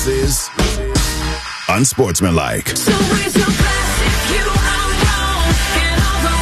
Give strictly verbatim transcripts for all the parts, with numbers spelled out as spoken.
This is Unsportsmanlike. So raise your glass if you are wrong, and all the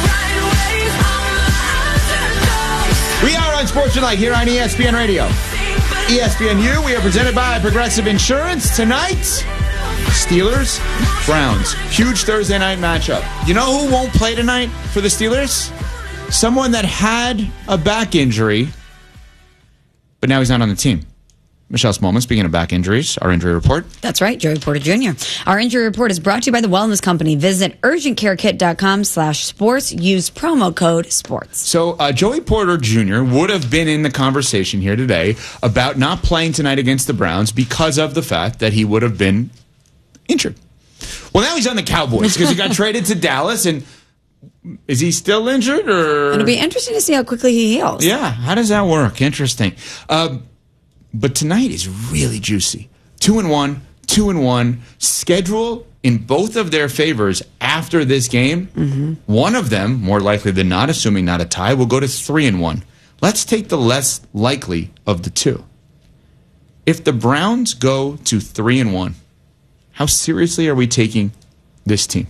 right ways on the underdogs. We are Unsportsmanlike here on E S P N Radio. E S P N U, we are presented by Progressive Insurance. Tonight, Steelers, Browns. Huge Thursday night matchup. You know who won't play tonight for the Steelers? Someone that had a back injury, but now he's not on the team. Michelle Smallman, speaking of back injuries, our injury report. That's right, Joey Porter Junior Our injury report is brought to you by the Wellness Company. Visit urgentcarekit.com slash sports. Use promo code sports. So uh, Joey Porter Junior would have been in the conversation here today about not playing tonight against the Browns because of the fact that he would have been injured. Well, now he's on the Cowboys because he got traded to Dallas. And is he still injured? Or It'll be interesting to see how quickly he heals. Yeah, how does that work? Interesting. Um, But tonight is really juicy. Two and one, two and one. Schedule in both of their favors after this game. Mm-hmm. One of them, more likely than not, assuming not a tie, will go to three and one. Let's take the less likely of the two. If the Browns go to three and one, how seriously are we taking this team?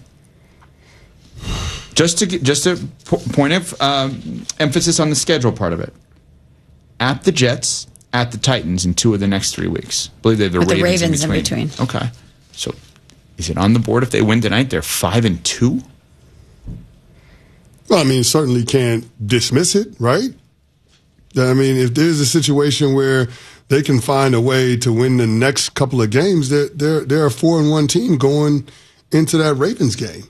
Just to just a point of um, emphasis on the schedule part of it. At the Jets, at the Titans in two of the next three weeks. I believe they have the, With Ravens, the Ravens in, in between. between. Okay. So is it on the board if they win tonight? They're five and two? Well, I mean, certainly can't dismiss it, right? I mean, if there's a situation where they can find a way to win the next couple of games, they're, they're, they're a four and one team going into that Ravens game.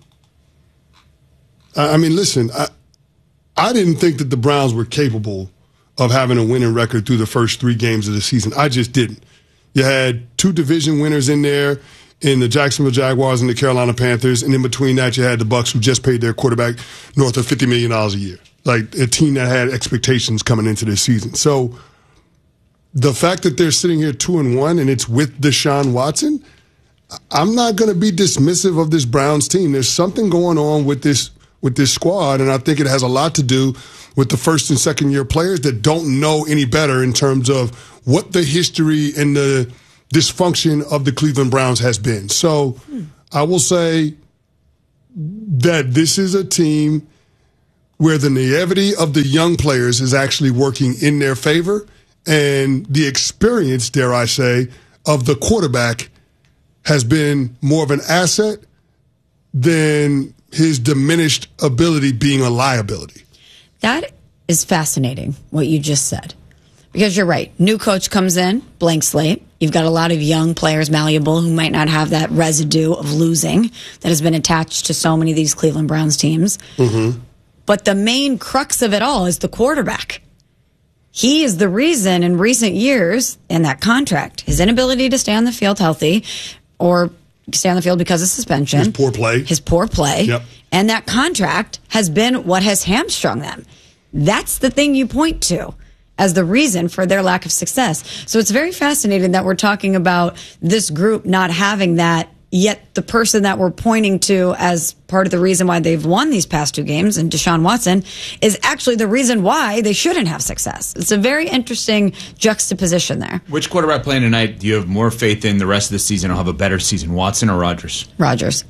I mean, listen, I, I didn't think that the Browns were capable of having a winning record through the first three games of the season. I just didn't. You had two division winners in there in the Jacksonville Jaguars and the Carolina Panthers, and in between that you had the Bucs, who just paid their quarterback north of fifty million dollars a year. Like a team that had expectations coming into this season. So the fact that they're sitting here two and one and it's with Deshaun Watson, I'm not going to be dismissive of this Browns team. There's something going on with this with this squad, and I think it has a lot to do with the first and second year players that don't know any better in terms of what the history and the dysfunction of the Cleveland Browns has been. So hmm. I will say that this is a team where the naivety of the young players is actually working in their favor, and the experience, dare I say, of the quarterback has been more of an asset than his diminished ability being a liability. That is fascinating, what you just said. Because you're right. New coach comes in, blank slate. You've got a lot of young players, malleable, who might not have that residue of losing that has been attached to so many of these Cleveland Browns teams. Mm-hmm. But the main crux of it all is the quarterback. He is the reason in recent years, in that contract, his inability to stay on the field healthy or stay on the field because of suspension. His poor play. His poor play. Yep. And that contract has been what has hamstrung them. That's the thing you point to as the reason for their lack of success. So it's very fascinating that we're talking about this group not having that, yet the person that we're pointing to as part of the reason why they've won these past two games, and Deshaun Watson, is actually the reason why they shouldn't have success. It's a very interesting juxtaposition there. Which quarterback playing tonight do you have more faith in the rest of the season will have a better season, Watson or Rodgers? Rodgers.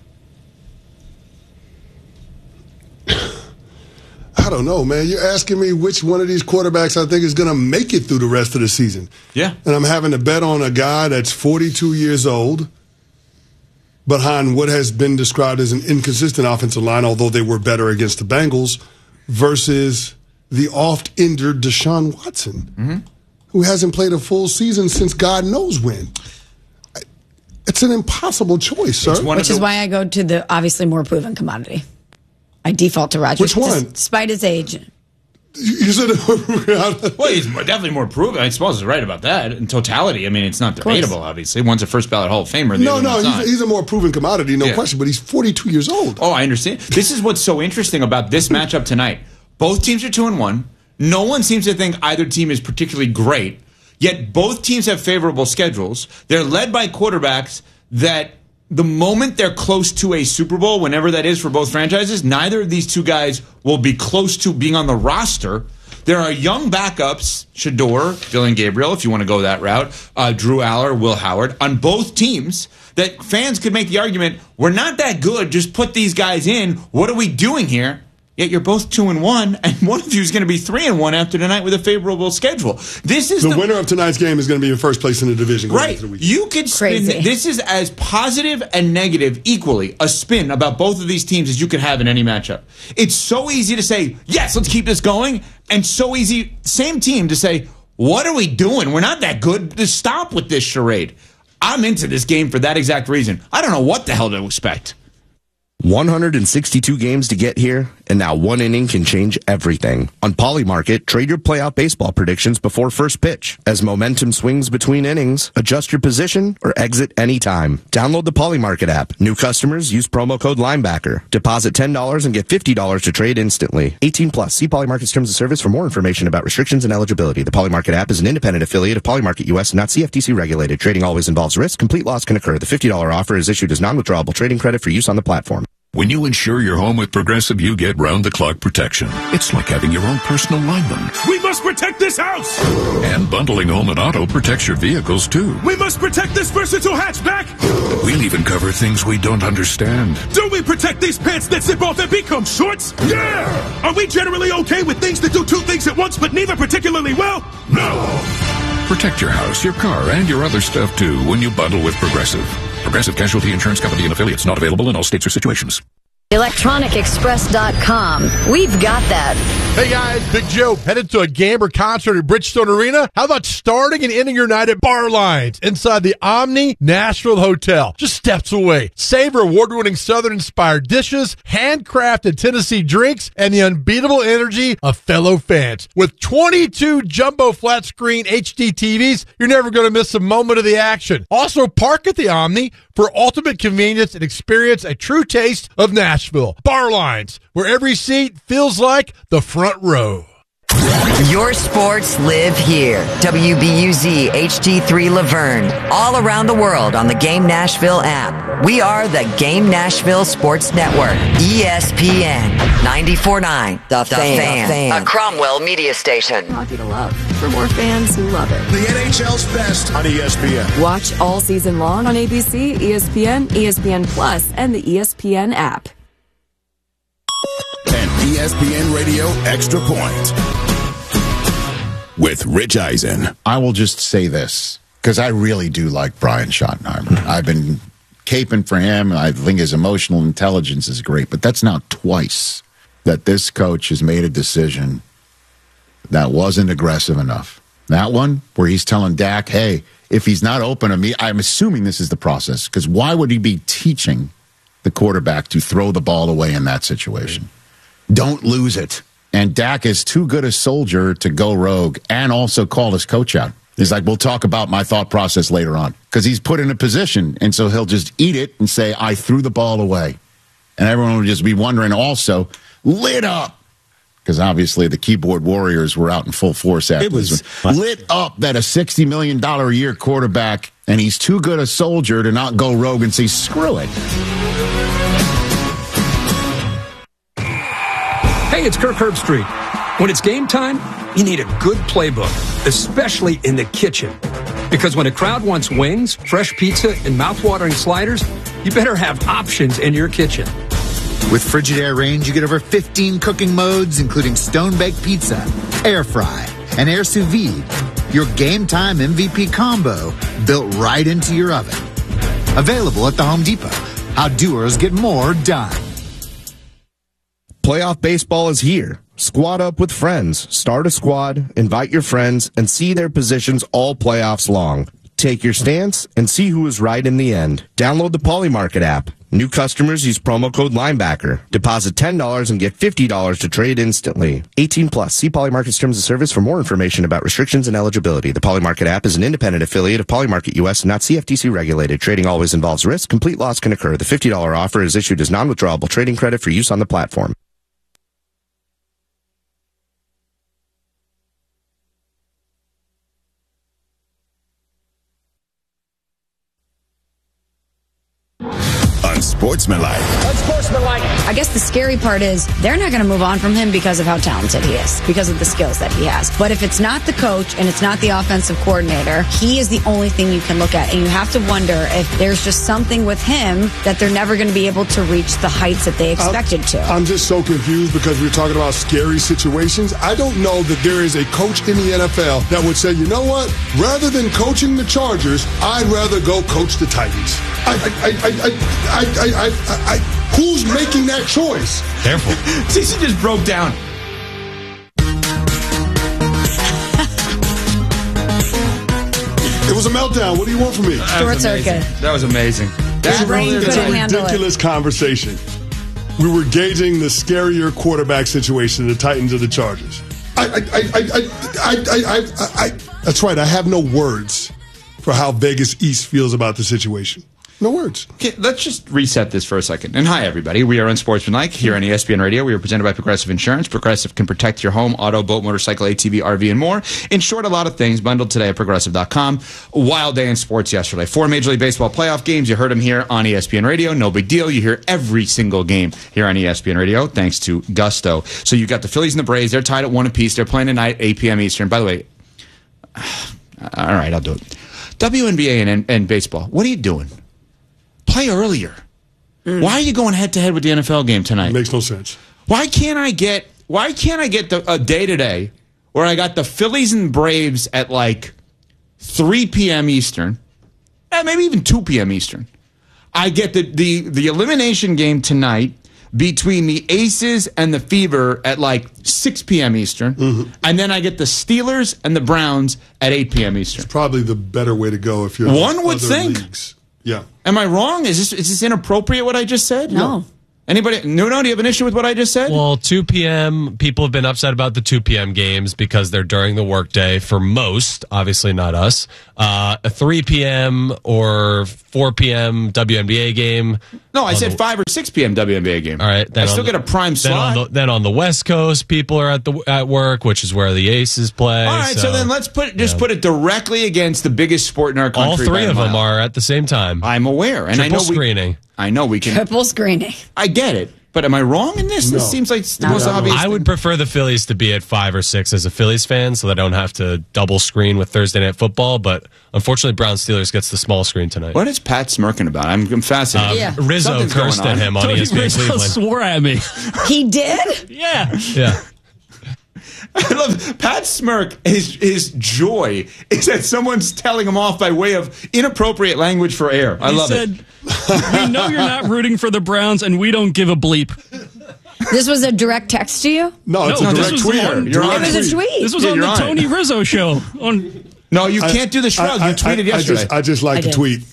I don't know, man. You're asking me which one of these quarterbacks I think is going to make it through the rest of the season. Yeah. And I'm having to bet on a guy that's forty-two years old behind what has been described as an inconsistent offensive line, although they were better against the Bengals, versus the oft-injured Deshaun Watson, mm-hmm. who hasn't played a full season since God knows when. It's an impossible choice, sir. Which is why I go to the obviously more proven commodity. I default to Rodgers. Which one? Despite his age. You said, well, he's definitely more proven. I suppose he's right about that. In totality, I mean, it's not debatable, obviously. One's a first ballot Hall of Famer. No, no, he's, he's a more proven commodity, no yeah. question, but he's forty-two years old. Oh, I understand. This is what's so interesting about this matchup tonight. Both teams are two and one. No one seems to think either team is particularly great, yet both teams have favorable schedules. They're led by quarterbacks that the moment they're close to a Super Bowl, whenever that is for both franchises, neither of these two guys will be close to being on the roster. There are young backups, Shador, Dylan Gabriel, if you want to go that route, uh, Drew Aller, Will Howard, on both teams that fans could make the argument, we're not that good, just put these guys in. What are we doing here? Yet you're both two and one, and one of you is going to be three and one after tonight with a favorable schedule. This is the, the winner of tonight's game is going to be in first place in the division. Going right. into the weekend. You could spin. Crazy. This is as positive and negative equally a spin about both of these teams as you could have in any matchup. It's so easy to say yes, let's keep this going, and so easy, same team, to say what are we doing? We're not that good. Just stop with this charade. I'm into this game for that exact reason. I don't know what the hell to expect. one hundred sixty-two games to get here, and now one inning can change everything. On Polymarket, trade your playoff baseball predictions before first pitch. As momentum swings between innings, adjust your position or exit anytime. Download the Polymarket app. New customers use promo code Linebacker. Deposit ten dollars and get fifty dollars to trade instantly. eighteen plus. See Polymarket's terms of service for more information about restrictions and eligibility. The Polymarket app is an independent affiliate of Polymarket U S and not C F T C regulated. Trading always involves risk. Complete loss can occur. The fifty dollars offer is issued as non-withdrawable trading credit for use on the platform. When you insure your home with Progressive, you get round-the-clock protection. It's like having your own personal lineman. We must protect this house! And bundling home and auto protects your vehicles, too. We must protect this versatile hatchback! We'll even cover things we don't understand. Do we protect these pants that zip off and become shorts? Yeah! Are we generally okay with things that do two things at once, but neither particularly well? No! Protect your house, your car, and your other stuff, too, when you bundle with Progressive. Progressive Casualty Insurance Company and affiliates, not available in all states or situations. electronic express dot com. We've got that. Hey guys, Big Joe. Headed to a game or concert at Bridgestone Arena? How about starting and ending your night at Bar Lines inside the Omni Nashville Hotel? Just steps away. Savor award-winning Southern-inspired dishes, handcrafted Tennessee drinks, and the unbeatable energy of fellow fans. With twenty-two jumbo flat-screen H D T Vs, you're never going to miss a moment of the action. Also, park at the Omni for ultimate convenience and experience a true taste of Nashville. Bar Lines, where every seat feels like the front row. Your sports live here. W B U Z H D three Laverne. All around the world on the Game Nashville app. We are the Game Nashville Sports Network. E S P N ninety-four point nine. The, the fan. fan. A Cromwell media station. Hockey to love. For more fans who love it. The N H L's best on E S P N. Watch all season long on A B C, E S P N, E S P N Plus, and the E S P N app. And E S P N Radio Extra Point with Rich Eisen. I will just say this, because I really do like Brian Schottenheimer. I've been caping for him. I think his emotional intelligence is great, but that's now twice that this coach has made a decision that wasn't aggressive enough. That one where he's telling Dak, hey, if he's not open to me, I'm assuming this is the process, because why would he be teaching the quarterback to throw the ball away in that situation? Don't lose it. And Dak is too good a soldier to go rogue and also call his coach out. He's like, we'll talk about my thought process later on, because he's put in a position, and so he'll just eat it and say, I threw the ball away. And everyone would just be wondering also, lit up, because obviously the keyboard warriors were out in full force after it was this one. Lit up that a sixty million dollars a year quarterback, and he's too good a soldier to not go rogue and say, screw it. Hey, it's Kirk Herbstreit. When it's game time, you need a good playbook, especially in the kitchen. Because when a crowd wants wings, fresh pizza, and mouthwatering sliders, you better have options in your kitchen. With Frigidaire Range, you get over fifteen cooking modes, including stone-baked pizza, air fry, and air sous vide. Your game time M V P combo built right into your oven. Available at the Home Depot. How doers get more done. Playoff baseball is here. Squad up with friends. Start a squad, invite your friends, and see their positions all playoffs long. Take your stance and see who is right in the end. Download the Polymarket app. New customers use promo code Linebacker. Deposit ten dollars and get fifty dollars to trade instantly. eighteen plus. See Polymarket's terms of service for more information about restrictions and eligibility. The Polymarket app is an independent affiliate of Polymarket U S and not C F T C regulated. Trading always involves risk. Complete loss can occur. The fifty dollars offer is issued as non-withdrawable trading credit for use on the platform. unsportsmanlike. Unsportsmanlike. I guess the scary part is they're not going to move on from him because of how talented he is, because of the skills that he has. But if it's not the coach and it's not the offensive coordinator, he is the only thing you can look at. And you have to wonder if there's just something with him that they're never going to be able to reach the heights that they expected I'm, to. I'm just so confused because we're talking about scary situations. I don't know that there is a coach in the N F L that would say, you know what, rather than coaching the Chargers, I'd rather go coach the Titans. I, I, I, I, I, I, I, I, who's making that choice? Careful. Cece just broke down. It was a meltdown. What do you want from me? Short circuit. That was amazing. It's a, brain it's couldn't a handle it. ridiculous conversation. We were gauging the scarier quarterback situation, the Titans or the Chargers. I, I, I, I, I, I, I, I, that's right. I have no words for how Vegas East feels about the situation. No words. Okay, let's just reset this for a second. And hi, everybody. We are Unsportsmanlike here on E S P N Radio. We are presented by Progressive Insurance. Progressive can protect your home, auto, boat, motorcycle, A T V, R V, and more. In short, a lot of things bundled today at Progressive dot com. Wild day in sports yesterday. Four Major League Baseball playoff games. You heard them here on E S P N Radio. No big deal. You hear every single game here on E S P N Radio, thanks to Gusto. So you've got the Phillies and the Braves. They're tied at one apiece. They're playing tonight, eight p.m. Eastern. By the way, all right, I'll do it. W N B A and, and baseball, what are you doing? Play earlier. Mm. Why are you going head to head with the N F L game tonight? It makes no sense. Why can't I get Why can't I get the, a day today where I got the Phillies and Braves at like three p.m. Eastern, eh, maybe even two p.m. Eastern. I get the, the the elimination game tonight between the Aces and the Fever at like six p.m. Eastern, mm-hmm. and then I get the Steelers and the Browns at eight p.m. Eastern. It's probably the better way to go if you're one in would other think. Leagues. Yeah. Am I wrong? Is this is this inappropriate what I just said? No. Anybody? Nuno, do you have an issue with what I just said? Well, two p.m. people have been upset about the two p.m. games because they're during the workday for most, obviously not us. Uh, a three p.m. or four p.m. W N B A game. No, I said the, five or six p.m. W N B A game. All right. I still the, get a prime slot. Then on, the, then on the West Coast, people are at the at work, which is where the Aces play. All right, so, so then let's put just yeah. put it directly against the biggest sport in our country. All three of them are at the same time. I'm aware, and Triple I know screening. We, I know we can triple screening. I get it. But am I wrong in this? No. This seems like it's the Not most wrong. obvious. I would prefer the Phillies to be at five or six as a Phillies fan, so that I don't have to double screen with Thursday Night Football. But unfortunately, Brown Steelers gets the small screen tonight. What is Pat smirking about? I'm, I'm fascinated. Uh, yeah. Rizzo Something's cursed at him on Tony E S P N Rizzo Cleveland. swore at me. He did? Yeah. Yeah. I love Pat's smirk. His his joy is that someone's telling him off by way of inappropriate language for air. I he love said, it. We know you're not rooting for the Browns, and we don't give a bleep. This was a direct text to you? No, it's No, a this direct was tweet. on- You're on It was a tweet. tweet. This was Yeah, on you're the on Tony it. Rizzo show. On No, you I- can't do the shrug. I- You tweeted I, I yesterday. Just, I just like I the did. tweet.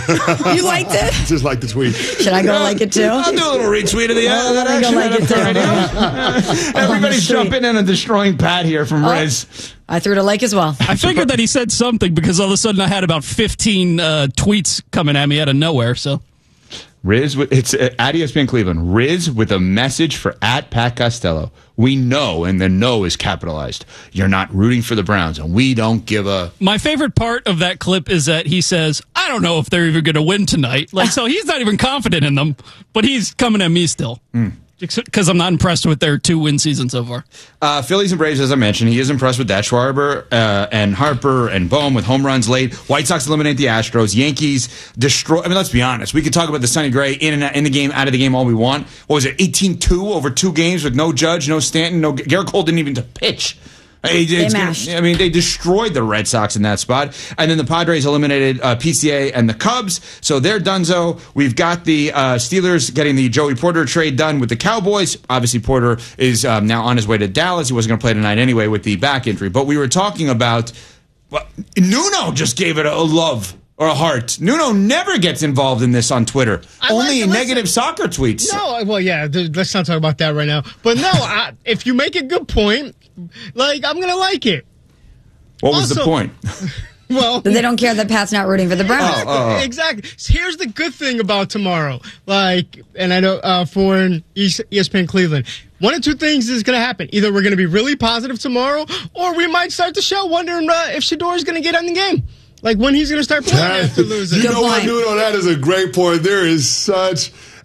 You liked it? just like the tweet. Should I go like it too? I'll do a little retweet of the Well, uh, that let me go action like item it too. for radio. Everybody's Sweet. jumping in and destroying Pat here from Oh. Riz. I threw it a like as well. I figured that he said something because all of a sudden I had about fifteen uh, tweets coming at me out of nowhere. So Riz, with, it's uh, at E S P N Cleveland. Riz with a message for at Pat Costello. We know, and the no is capitalized. You're not rooting for the Browns, and we don't give a. my favorite part of that clip is that he says, "I don't know if they're even going to win tonight." Like, so he's not even confident in them, but he's coming at me still because I'm not impressed with their two win season so far. Uh, Phillies and Braves, as I mentioned, he is impressed with that. Schwarber uh, and Harper and Bohm with home runs late. White Sox eliminate the Astros. Yankees destroy. I mean, let's be honest. We could talk about the Sonny Gray in and out, in the game, out of the game, all we want. What was it, eighteen two over two games with no Judge, no Stanton, no Garrett Cole didn't even to pitch. It's They gonna- mashed. I mean, they destroyed the Red Sox in that spot. And then the Padres eliminated uh, P C A and the Cubs. So they're donezo. We've got the uh, Steelers getting the Joey Porter trade done with the Cowboys. Obviously, Porter is um, now on his way to Dallas. He wasn't going to play tonight anyway with the back injury. But we were talking about, well, Nuno just gave it a love or a heart. Nuno never gets involved in this on Twitter. I Only like- negative listen, soccer tweets. No, well, yeah, th- let's not talk about that right now. But no, I, if you make a good point, like, I'm going to like it. What was the Also- point? Well, They don't care that Pat's not rooting for the Browns. Oh, oh, oh. Exactly. Here's the good thing about tomorrow. Like, and I know uh, for E S P N Cleveland, one of two things is going to happen. Either we're going to be really positive tomorrow, or we might start the show wondering uh, if Shador's going to get on the game. Like, when he's going to start playing after losing. You know what, Nuno? That is a great point. There is such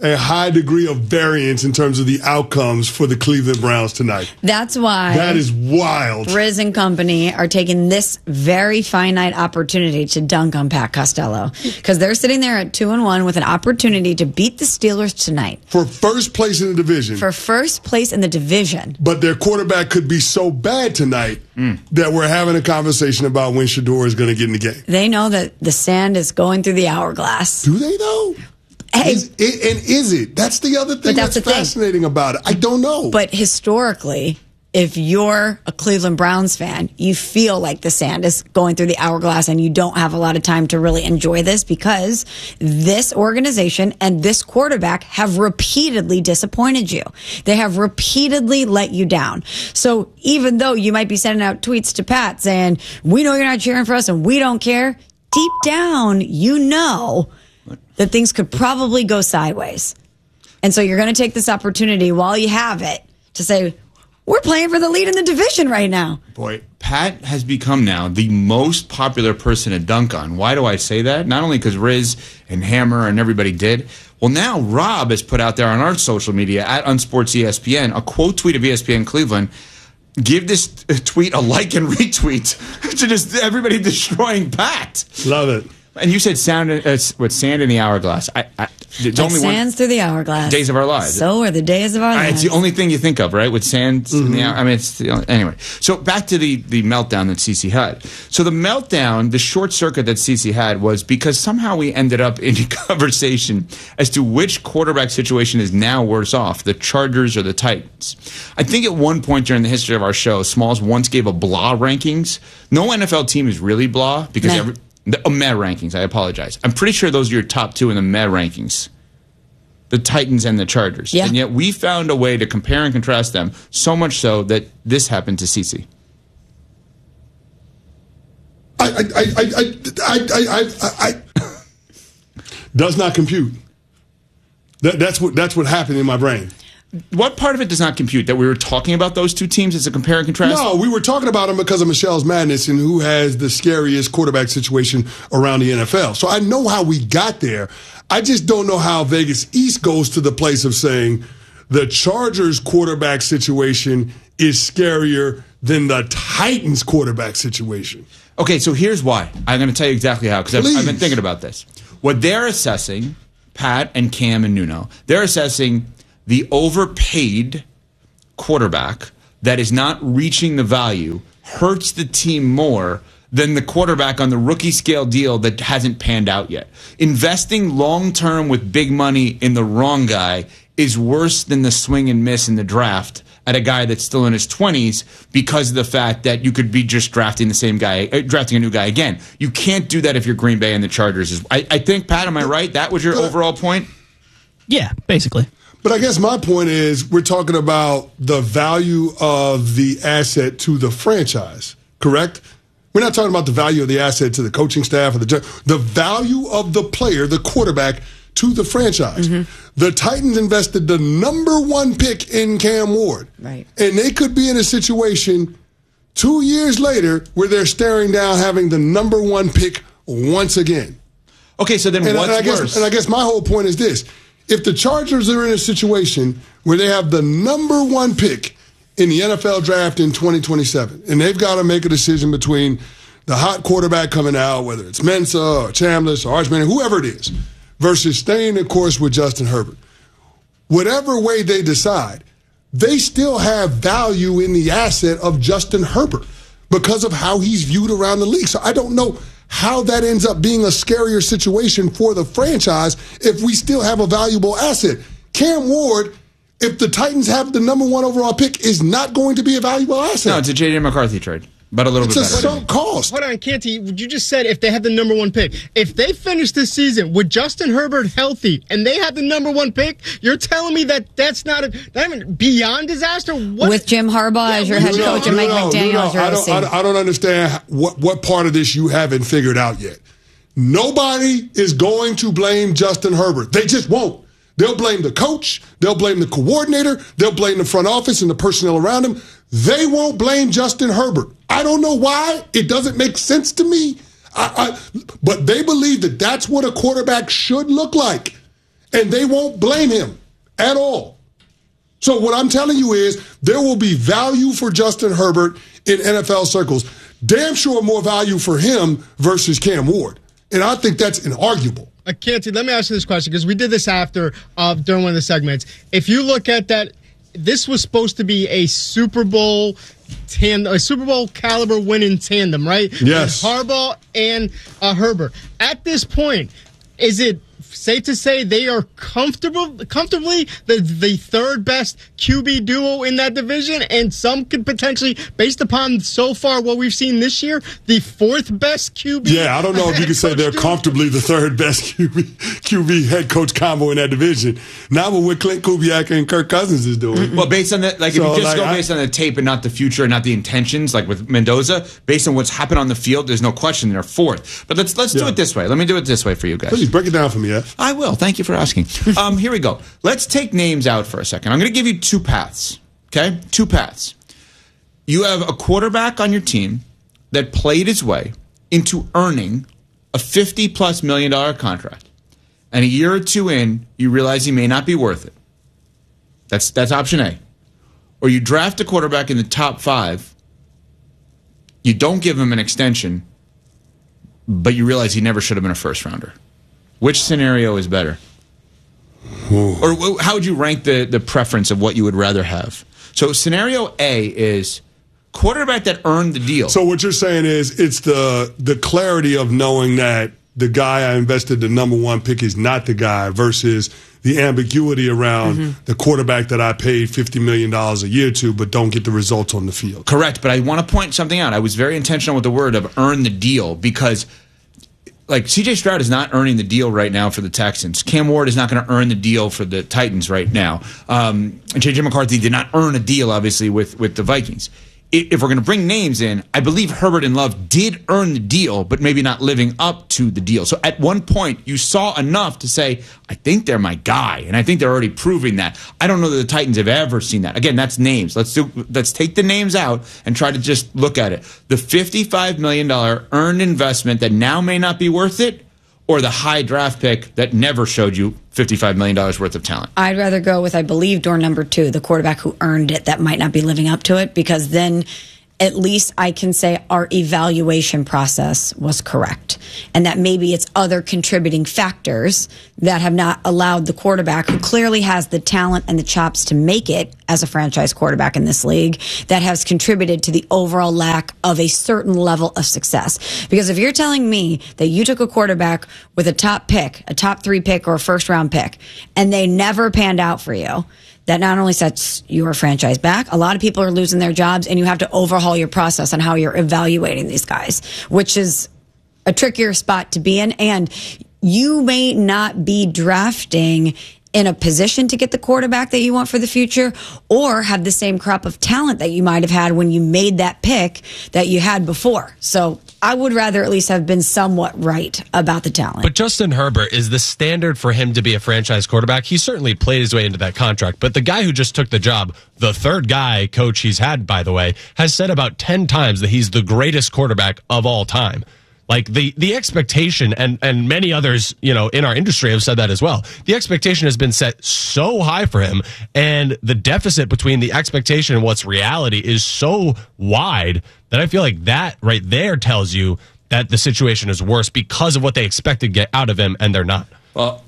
a high degree of variance in terms of the outcomes for the Cleveland Browns tonight. That's why That is wild. Riz and company are taking this very finite opportunity to dunk on Pat Costello because they're sitting there at two and one with an opportunity to beat the Steelers tonight For first place in the division. for first place in the division. But their quarterback could be so bad tonight that we're having a conversation about when Shador is going to get in the game. They know that the sand is going through the hourglass. Do they know? Hey, Is it, and is it? That's the other thing But that's that's, the thing. fascinating about it. I don't know. but historically, if you're a Cleveland Browns fan, you feel like the sand is going through the hourglass and you don't have a lot of time to really enjoy this because this organization and this quarterback have repeatedly disappointed you. They have repeatedly let you down. So even though you might be sending out tweets to Pat saying, we know you're not cheering for us and we don't care, deep down, you know that things could probably go sideways. And so you're going to take this opportunity while you have it to say, we're playing for the lead in the division right now. Boy, Pat has become now the most popular person to dunk on. Why do I say that? Not only because Riz and Hammer and everybody did. Well, now Rob has put out there on our social media at Unsports E S P N a quote tweet of E S P N Cleveland. Give this tweet a like and retweet to just everybody destroying Pat. Love it. And you said sound, uh, what, sand in the hourglass. I, I, it's Like only sands one, through the hourglass. Days of our lives. So are the days of our Uh, lives. It's the only thing you think of, right? With sand in the hour. I mean, it's the only, anyway. So back to the the meltdown that CeCe had. So the meltdown, the short circuit that CeCe had was because somehow we ended up in a conversation as to which quarterback situation is now worse off, the Chargers or the Titans. I think at one point during the history of our show, Smalls once gave a blah rankings. No N F L team is really blah because Meh. every, the uh, meh rankings. I apologize. I'm pretty sure those are your top two in the meh rankings. The Titans and the Chargers. Yeah. And yet we found a way to compare and contrast them, so much so that this happened to CeCe. I, I, I, I, I, I, I, I does not compute. That, that's what that's what happened in my brain. What part of it does not compute? That we were talking about those two teams as a compare and contrast? No, we were talking about them because of Michelle's madness and who has the scariest quarterback situation around the N F L. So I know how we got there. I just don't know how Vegas East goes to the place of saying the Chargers quarterback situation is scarier than the Titans quarterback situation. Okay, so here's why. I'm going to tell you exactly how, because I've, I've been thinking about this. What they're assessing, Pat and Cam and Nuno, they're assessing the overpaid quarterback that is not reaching the value hurts the team more than the quarterback on the rookie scale deal that hasn't panned out yet. Investing long term with big money in the wrong guy is worse than the swing and miss in the draft at a guy that's still in his twenties because of the fact that you could be just drafting the same guy, uh, drafting a new guy again. You can't do that if you're Green Bay and the Chargers. Is I, I think, Pat, am I right? That was your overall point? Yeah, basically. But I guess my point is we're talking about the value of the asset to the franchise, correct? We're not talking about the value of the asset to the coaching staff or the the value of the player, the quarterback, to the franchise. Mm-hmm. The Titans invested the number one pick in Cam Ward. Right. And they could be in a situation two years later where they're staring down having the number one pick once again. Okay, so then and, what's and I guess, worse? And I guess my whole point is this. If the Chargers are in a situation where they have the number one pick in the N F L draft in twenty twenty-seven, and they've got to make a decision between the hot quarterback coming out, whether it's Mensah or Chambliss or Archman, whoever it is, versus staying the course with Justin Herbert, whatever way they decide, they still have value in the asset of Justin Herbert because of how he's viewed around the league. So I don't know how that ends up being a scarier situation for the franchise if we still have a valuable asset. Cam Ward, if the Titans have the number one overall pick, is not going to be a valuable asset. No, it's a J J McCarthy trade, but a little it's bit a better. sunk cost. Hold on, Canty, you just said if they had the number one pick. If they finish this season with Justin Herbert healthy and they have the number one pick, you're telling me that that's not a not even beyond disaster? What? With Jim Harbaugh Yeah, as your no, head no, coach and No, Mike no, McDaniel no, as your I O don't, C. I don't, I don't understand what, what part of this you haven't figured out yet. Nobody is going to blame Justin Herbert. They just won't. They'll blame the coach. They'll blame the coordinator. They'll blame the front office and the personnel around him. They won't blame Justin Herbert. I don't know why. It doesn't make sense to me. I, I, but they believe that that's what a quarterback should look like. And they won't blame him at all. So what I'm telling you is there will be value for Justin Herbert in N F L circles. Damn sure more value for him versus Cam Ward. And I think that's inarguable. Uh, Canty, let me ask you this question, because we did this after, uh, during one of the segments. If you look at that, this was supposed to be a Super Bowl tandem, a Super Bowl caliber winning tandem, right? Yes. With Harbaugh and uh, Herbert. At this point, is it safe to say they are comfortable, comfortably the the third best Q B duo in that division, and some could potentially, based upon so far what we've seen this year, the fourth best Q B? Yeah, I don't know if you can say they're duo? comfortably the third best Q B, Q B head coach combo in that division. Now with what Clint Kubiak and Kirk Cousins is doing. Well, based on that, like So, if you just like, go I- based on the tape and not the future and not the intentions, like with Mendoza, based on what's happened on the field, there's no question they're fourth. But let's let's do Yeah. it this way. Let me do it this way for you guys. Please break it down for me, F. I will. Thank you for asking. Um, here we go. Let's take names out for a second. I'm going to give you two paths. Okay? Two paths. You have a quarterback on your team that played his way into earning a fifty plus million dollar contract. And a year or two in, you realize he may not be worth it. That's that's option A. Or you draft a quarterback in the top five, you don't give him an extension, but you realize he never should have been a first rounder. Which scenario is better? Or wh- how would you rank the, the preference of what you would rather have? So scenario A is quarterback that earned the deal. So what you're saying is it's the the clarity of knowing that the guy I invested the number one pick is not the guy versus the ambiguity around Mm-hmm. the quarterback that I paid fifty million dollars a year to but don't get the results on the field. Correct, but I want to point something out. I was very intentional with the word of earn the deal because like C J Stroud is not earning the deal right now for the Texans. Cam Ward is not going to earn the deal for the Titans right now. Um, and J J McCarthy did not earn a deal, obviously, with, with the Vikings. I- If we're going to bring names in, I believe Herbert and Love did earn the deal, but maybe not living up to the deal. So at one point, you saw enough to say, I think they're my guy, and I think they're already proving that. I don't know that the Titans have ever seen that. Again, that's names. Let's do. Let's take the names out and try to just look at it. The fifty-five million dollars earned investment that now may not be worth it, or the high draft pick that never showed you fifty-five million dollars worth of talent. I'd rather go with, I believe, door number two, the quarterback who earned it that might not be living up to it, because then at least I can say our evaluation process was correct. And that maybe it's other contributing factors that have not allowed the quarterback, who clearly has the talent and the chops to make it as a franchise quarterback in this league, that has contributed to the overall lack of a certain level of success. Because if you're telling me that you took a quarterback with a top pick, a top three pick or a first round pick, and they never panned out for you, that not only sets your franchise back, a lot of people are losing their jobs, and you have to overhaul your process on how you're evaluating these guys, which is a trickier spot to be in. And you may not be drafting in a position to get the quarterback that you want for the future, or have the same crop of talent that you might have had when you made that pick that you had before. So I would rather at least have been somewhat right about the talent. But Justin Herbert is the standard for him to be a franchise quarterback. He certainly played his way into that contract. But the guy who just took the job, the third guy coach he's had, by the way, has said about ten times that he's the greatest quarterback of all time. Like the, the expectation, and, and many others, you know, in our industry have said that as well. The expectation has been set so high for him, and the deficit between the expectation and what's reality is so wide that I feel like that right there tells you that the situation is worse because of what they expected to get out of him, and they're not. Well,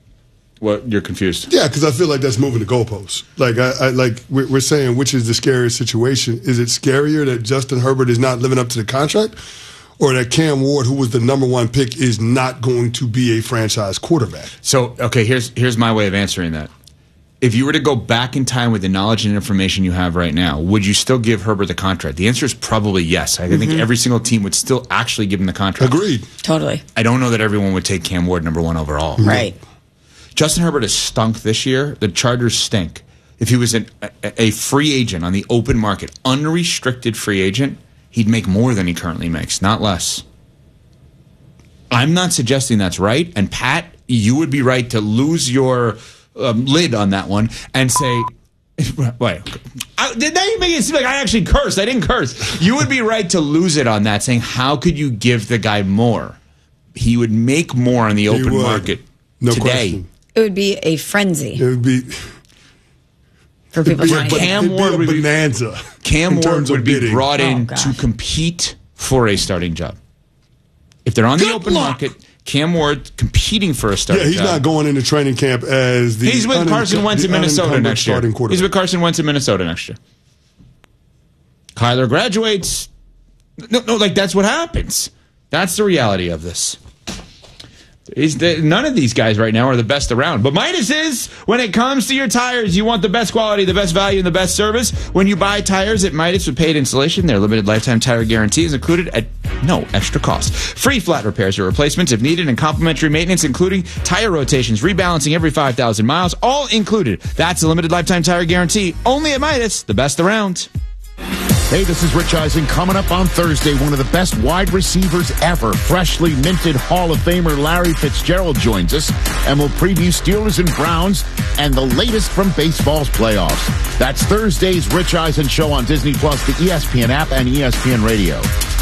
what, you're confused? Yeah, because I feel like that's moving the goalposts. Like, I, I like we're, we're saying, which is the scariest situation? Is it scarier that Justin Herbert is not living up to the contract, or that Cam Ward, who was the number one pick, is not going to be a franchise quarterback? So, okay, here's here's my way of answering that. If you were to go back in time with the knowledge and information you have right now, would you still give Herbert the contract? The answer is probably yes. I think Mhm. every single team would still actually give him the contract. Agreed. Totally. I don't know that everyone would take Cam Ward number one overall. Right. Justin Herbert has stunk this year. The Chargers stink. If he was an, a, a free agent on the open market, unrestricted free agent, he'd make more than he currently makes, not less. I'm not suggesting that's right. And Pat, you would be right to lose your um, lid on that one and say, wait, I, did that make it seem like I actually cursed? I didn't curse. You would be right to lose it on that, saying, how could you give the guy more? He would make more on the open would. market No today question. It would be a frenzy. It would be for people it'd trying be, to Cam it'd be Ward a would be- bonanza. Cam in Ward terms of would be bidding. brought in Oh, gosh. to compete for a starting job. If they're on the Good open luck. market, Cam Ward competing for a starting Yeah, he's job. not going into training camp as the. He's with unin- Carson Wentz the in Minnesota unincumbent next year. starting quarterback. He's with Carson Wentz in Minnesota next year. Kyler graduates. No, no, like that's what happens. That's the reality of this. Is that none of these guys right now are the best around. But Midas is, when it comes to your tires, you want the best quality, the best value, and the best service. When you buy tires at Midas with paid installation, their limited lifetime tire guarantee is included at no extra cost. Free flat repairs or replacements if needed, and complimentary maintenance, including tire rotations, rebalancing every five thousand miles, all included. That's a limited lifetime tire guarantee. Only at Midas, the best around. Hey, this is Rich Eisen. Coming up on Thursday, one of the best wide receivers ever, freshly minted Hall of Famer Larry Fitzgerald joins us, and we'll preview Steelers and Browns and the latest from baseball's playoffs. That's Thursday's Rich Eisen Show on Disney Plus, the E S P N app, and E S P N Radio.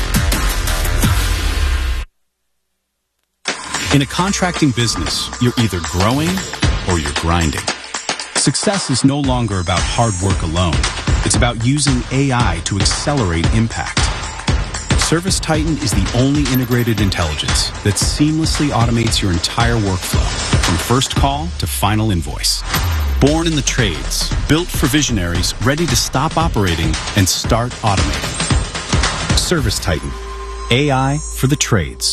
In a contracting business, you're either growing or you're grinding. Success is no longer about hard work alone. It's about using A I to accelerate impact. Service Titan is the only integrated intelligence that seamlessly automates your entire workflow, from first call to final invoice. Born in the trades, built for visionaries ready to stop operating and start automating. Service Titan, A I for the trades.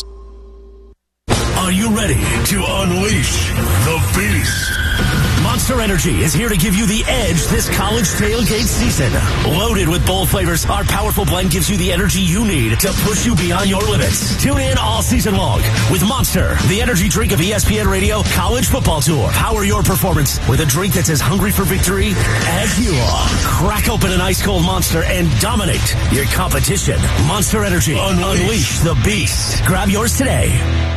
Are you ready to unleash the beast? Monster Energy is here to give you the edge this college tailgate season. Loaded with bold flavors, our powerful blend gives you the energy you need to push you beyond your limits. Tune in all season long with Monster, the energy drink of E S P N Radio College Football Tour. Power your performance with a drink that's as hungry for victory as you are. Crack open an ice-cold Monster and dominate your competition. Monster Energy. Unleash, Unleash the beast. Grab yours today.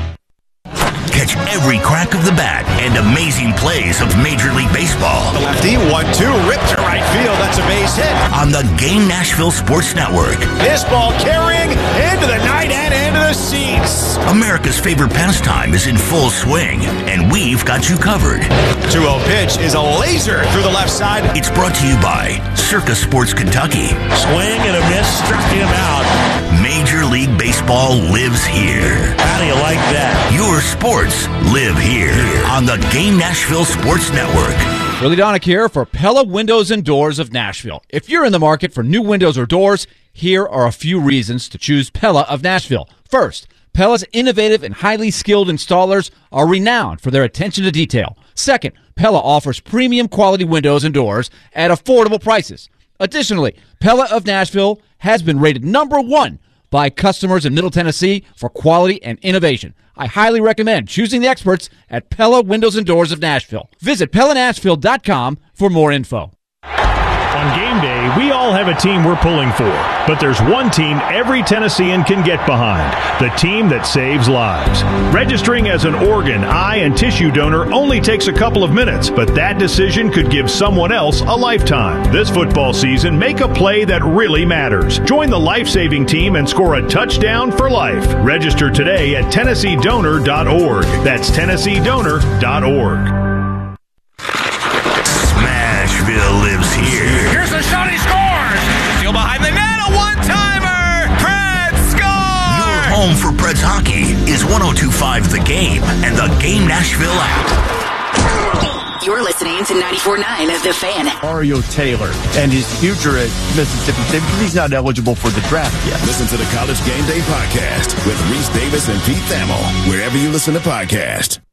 Catch every crack of the bat and amazing plays of Major League Baseball. The lefty, one two, ripped to right field. That's a base hit. On the Game Nashville Sports Network. This ball carrying into the night and into the seats. America's favorite pastime is in full swing, and we've got you covered. two oh pitch is a laser through the left side. It's brought to you by Circa Sports Kentucky. Swing and a miss, struck him out. Major League Baseball lives here. How do you like that? Your sports live here on the Game Nashville Sports Network. Willie Donick here for Pella Windows and Doors of Nashville. If you're in the market for new windows or doors, here are a few reasons to choose Pella of Nashville. First, Pella's innovative and highly skilled installers are renowned for their attention to detail. Second, Pella offers premium quality windows and doors at affordable prices. Additionally, Pella of Nashville has been rated number one by customers in Middle Tennessee for quality and innovation. I highly recommend choosing the experts at Pella Windows and Doors of Nashville. Visit Pella Nashville dot com for more info. On game day, we all have a team we're pulling for, but there's one team every Tennessean can get behind, the team that saves lives. Registering as an organ, eye, and tissue donor only takes a couple of minutes, but that decision could give someone else a lifetime. This football season, make a play that really matters. Join the life-saving team and score a touchdown for life. Register today at Tennessee Donor dot org. That's Tennessee Donor dot org. Smashville lives here. Here's a shot, he scores! Still behind the net, a one-timer! Preds score! Your home for Preds hockey is one oh two point five The Game and the Game Nashville app. You're listening to ninety-four point nine The Fan. Mario Taylor and his future at Mississippi State because he's not eligible for the draft yet. Listen to the College Game Day podcast with Reese Davis and Pete Thamel, wherever you listen to podcasts.